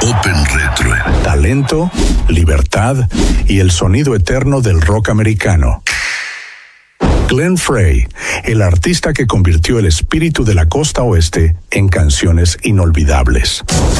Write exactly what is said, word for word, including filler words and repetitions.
Open Retro. Talento, libertad y el sonido eterno del rock americano. Glenn Frey, el artista que convirtió el espíritu de la costa oeste en canciones inolvidables.